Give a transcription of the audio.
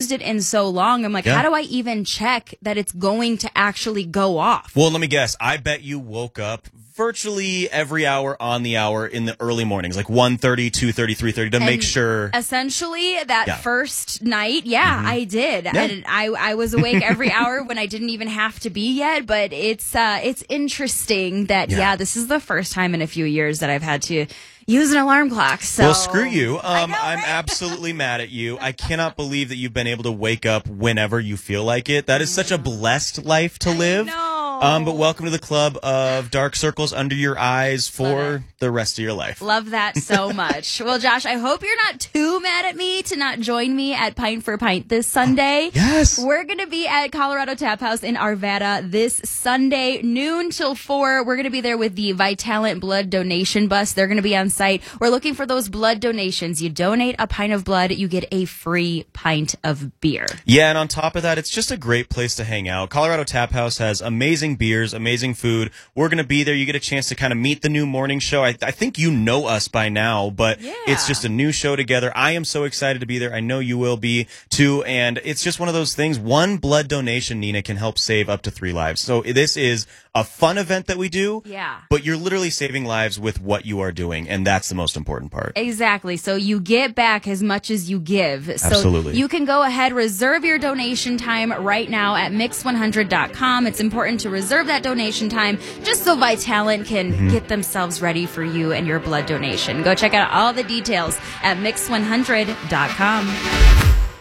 used it in so long. I'm like, how do I even check that it's going to actually go off? Well, let me guess. I bet you woke up virtually every hour on the hour in the early mornings, like 1:30, 2:30, 3:30 to make sure. Essentially, that first night, I did. Yeah. And I was awake every hour when I didn't even have to be yet. But it's interesting that, this is the first time in a few years that I've had to use an alarm clock. So. Well, screw you. I'm absolutely mad at you. I cannot believe that you've been able to wake up whenever you feel like it. That is such a blessed life to live. But welcome to the club of dark circles under your eyes for the rest of your life. Love that so much. Well, Josh, I hope you're not too mad at me to not join me at Pint for Pint this Sunday. Yes. We're going to be at Colorado Tap House in Arvada this Sunday, noon till 4. We're going to be there with the Vitalant blood donation bus. They're going to be on site. We're looking for those blood donations. You donate a pint of blood, you get a free pint of beer. Yeah, and on top of that, it's just a great place to hang out. Colorado Tap House has amazing beers, amazing food. We're going to be there. You get a chance to kind of meet the new morning show. I think you know us by now, but it's just a new show together. I am so excited to be there. I know you will be too. And it's just one of those things. One blood donation, Nina, can help save up to 3 lives. So this is a fun event that we do. Yeah. But you're literally saving lives with what you are doing. And that's the most important part. Exactly. So you get back as much as you give. Absolutely. So you can go ahead, reserve your donation time right now at mix100.com. It's important to reserve that donation time just so Vitalant can get themselves ready for you and your blood donation. Go check out all the details at mix100.com.